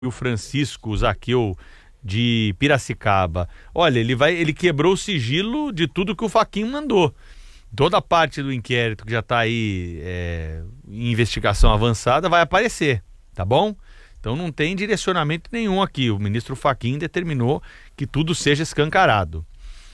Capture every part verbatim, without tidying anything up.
o Francisco Zaqueu de Piracicaba. Olha, ele vai, ele quebrou o sigilo de tudo que o Fachin mandou. Toda a parte do inquérito que já está aí é, em investigação avançada vai aparecer, tá bom? Então não tem direcionamento nenhum aqui. O ministro Fachin determinou que tudo seja escancarado.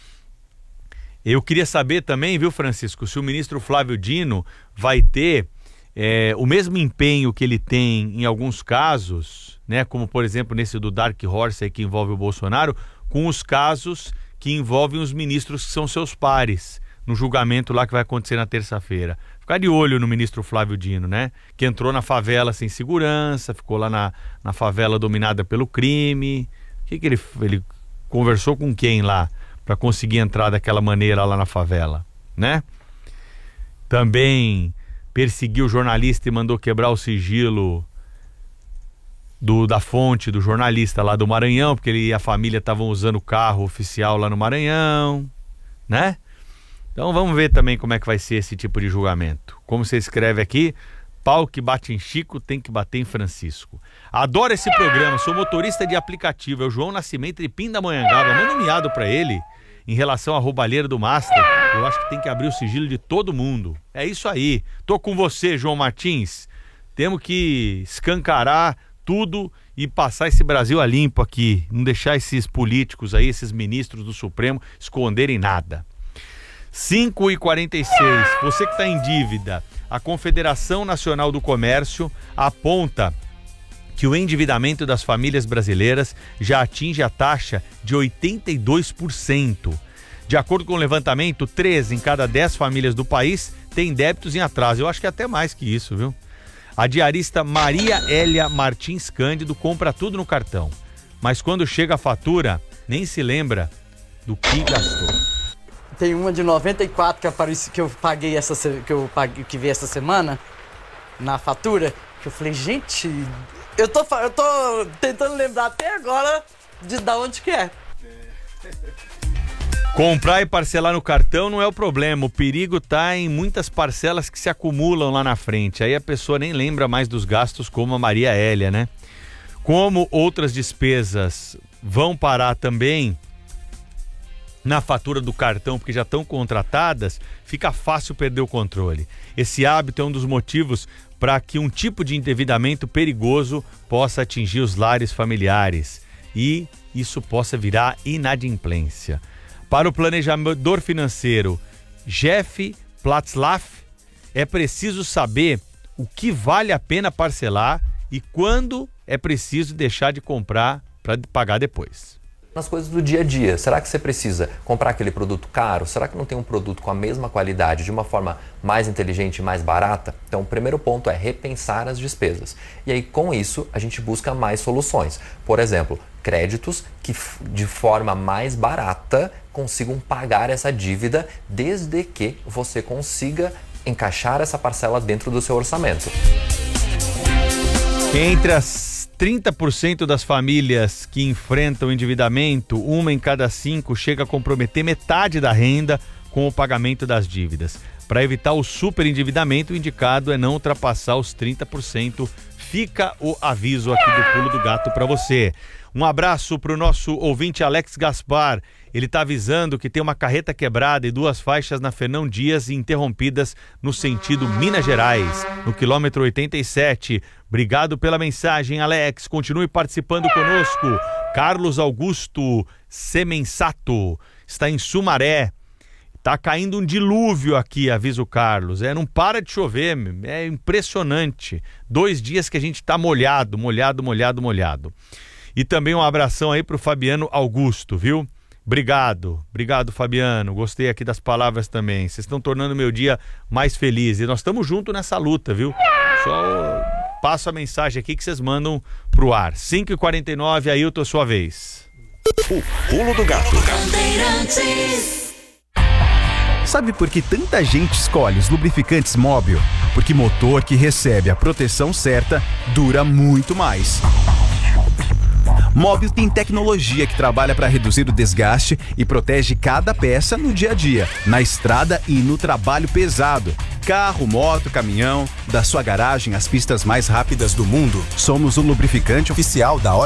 Eu queria saber também, viu, Francisco, se o ministro Flávio Dino vai ter é, o mesmo empenho que ele tem em alguns casos, né, como por exemplo nesse do Dark Horse aí, que envolve o Bolsonaro, com os casos que envolvem os ministros que são seus pares, no julgamento lá que vai acontecer na terça-feira. Ficar de olho no ministro Flávio Dino, né, que entrou na favela sem segurança, ficou lá na, na favela dominada pelo crime. O que que ele, ele conversou com quem lá para conseguir entrar daquela maneira lá na favela, né? Também perseguiu o jornalista e mandou quebrar o sigilo do, da fonte do jornalista lá do Maranhão, porque ele e a família estavam usando o carro oficial lá no Maranhão, né? Então vamos ver também como é que vai ser esse tipo de julgamento. Como você escreve aqui, pau que bate em Chico tem que bater em Francisco. Adoro esse programa, sou motorista de aplicativo, é o João Nascimento de Pindamonhangaba. Manda um miado pra ele em relação à roubalheira do Master. Eu acho que tem que abrir o sigilo de todo mundo. É isso aí. Tô com você, João Martins. Temos que escancarar tudo e passar esse Brasil a limpo aqui. Não deixar esses políticos aí, esses ministros do Supremo, esconderem nada. cinco e quarenta e seis. Você que está em dívida, a Confederação Nacional do Comércio aponta que o endividamento das famílias brasileiras já atinge a taxa de oitenta e dois por cento. De acordo com o levantamento, três em cada dez famílias do país têm débitos em atraso. Eu acho que é até mais que isso, viu? A diarista Maria Hélia Martins Cândido compra tudo no cartão, mas quando chega a fatura, nem se lembra do que gastou. Tem uma de noventa e quatro que, apareci, que eu paguei essa que eu paguei, que vi essa semana na fatura, que eu falei, gente, eu tô, eu tô tentando lembrar até agora de da onde que é. Comprar e parcelar no cartão não é o problema, o perigo tá em muitas parcelas que se acumulam lá na frente, aí a pessoa nem lembra mais dos gastos, como a Maria Hélia, né? Como outras despesas vão parar também na fatura do cartão, porque já estão contratadas, fica fácil perder o controle. Esse hábito é um dos motivos para que um tipo de endividamento perigoso possa atingir os lares familiares e isso possa virar inadimplência. Para o planejador financeiro Jeff Platzlaff, é preciso saber o que vale a pena parcelar e quando é preciso deixar de comprar para pagar depois. Nas coisas do dia a dia, será que você precisa comprar aquele produto caro? Será que não tem um produto com a mesma qualidade de uma forma mais inteligente e mais barata? Então o primeiro ponto é repensar as despesas. E aí com isso a gente busca mais soluções. Por exemplo, créditos que de forma mais barata consigam pagar essa dívida desde que você consiga encaixar essa parcela dentro do seu orçamento. Entre as trinta por cento das famílias que enfrentam endividamento, uma em cada cinco chega a comprometer metade da renda com o pagamento das dívidas. Para evitar o superendividamento, o indicado é não ultrapassar os trinta por cento. Fica o aviso aqui do Pulo do Gato para você. Um abraço para o nosso ouvinte Alex Gaspar. Ele está avisando que tem uma carreta quebrada e duas faixas na Fernão Dias interrompidas no sentido Minas Gerais, no quilômetro oitenta e sete. Obrigado pela mensagem, Alex. Continue participando conosco. Carlos Augusto Semensato está em Sumaré. Tá caindo um dilúvio aqui, avisa o Carlos. É, não para de chover, é impressionante. Dois dias que a gente tá molhado, molhado, molhado, molhado. E também um abração aí pro Fabiano Augusto, viu? Obrigado, obrigado Fabiano, gostei aqui das palavras também, vocês estão tornando meu dia mais feliz e nós estamos juntos nessa luta, viu? Só passo a mensagem aqui que vocês mandam pro ar. cinco e quarenta e nove, Ailton, sua vez. O Pulo do Gato. Sabe por que tanta gente escolhe os lubrificantes Móbil? Porque motor que recebe a proteção certa dura muito mais. Móbil tem tecnologia que trabalha para reduzir o desgaste e protege cada peça no dia a dia, na estrada e no trabalho pesado. carro, moto, caminhão, da sua garagem às pistas mais rápidas do mundo, somos o lubrificante oficial da